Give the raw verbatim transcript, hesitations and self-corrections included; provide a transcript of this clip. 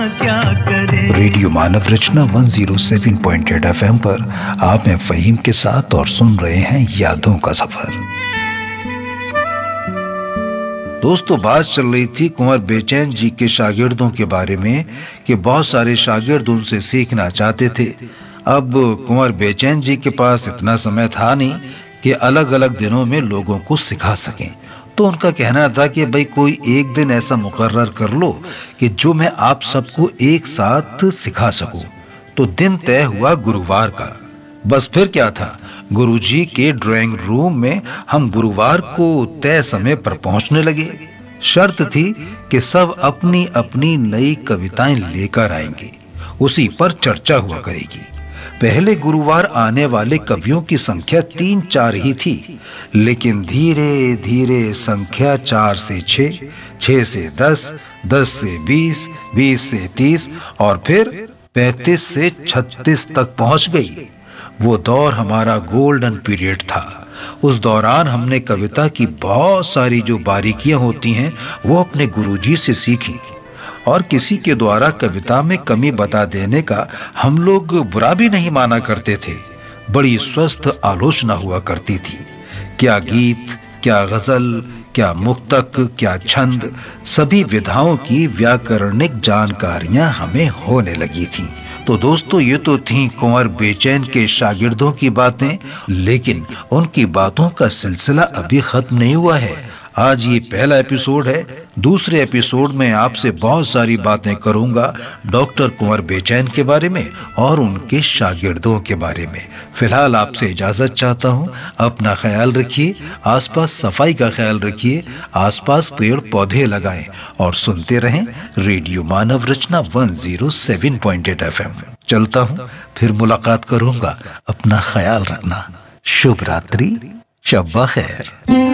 Radio मानव रचना एक सौ सात पॉइंट आठ एफ एम पर आप हैं फहीम के साथ और सुन रहे हैं यादों का सफर। दोस्तों, बात चल रही थी कुंवर बेचैन जी के शागिर्दों के बारे में कि बहुत सारे शागिर्द उनसे सीखना चाहते थे। अब कुंवर बेचैन जी के पास इतना समय था नहीं कि अलग अलग दिनों में लोगों को सिखा सकें, तो उनका कहना था कि भाई कोई एक दिन ऐसा मुकर्रर कर लो कि जो मैं आप सबको एक साथ सिखा सकूं। तो दिन तय हुआ गुरुवार का। बस फिर क्या था, गुरुजी के ड्राइंग रूम में हम गुरुवार को तय समय पर पहुंचने लगे। शर्त थी कि सब अपनी अपनी नई कविताएं लेकर आएंगे, उसी पर चर्चा हुआ करेगी। पहले गुरुवार आने वाले कवियों की संख्या तीन चार ही थी, लेकिन धीरे धीरे संख्या चार से छह, छह से दस, दस से बीस, बीस से तीस और फिर पैंतीस से छत्तीस तक पहुंच गई। वो दौर हमारा गोल्डन पीरियड था। उस दौरान हमने कविता की बहुत सारी जो बारीकियां होती हैं वो अपने गुरुजी से सीखी, और किसी के द्वारा कविता में कमी बता देने का हम लोग बुरा भी नहीं माना करते थे। बड़ी स्वस्थ आलोचना हुआ करती थी। क्या गीत, क्या गजल, क्या मुक्तक, क्या छंद, सभी विधाओं की व्याकरणिक जानकारियां हमें होने लगी थी। तो दोस्तों, ये तो थी कुंवर बेचैन के शागिर्दों की बातें, लेकिन उनकी बातों का सिलसिला अभी खत्म नहीं हुआ है। आज ये पहला एपिसोड है। दूसरे एपिसोड में आपसे बहुत सारी बातें करूंगा डॉक्टर कुंवर बेचैन के बारे में और उनके शागिर्दों के बारे में। फिलहाल आपसे इजाजत चाहता हूं। अपना ख्याल रखिए, आसपास सफाई का ख्याल रखिए, आसपास पेड़ पौधे लगाएं और सुनते रहें रेडियो मानव रचना एक सौ सात पॉइंट आठ एफ एम। चलता हूं, फिर मुलाकात करूंगा। अपना ख्याल रखना। शुभ रात्रि, शब्बा खैर।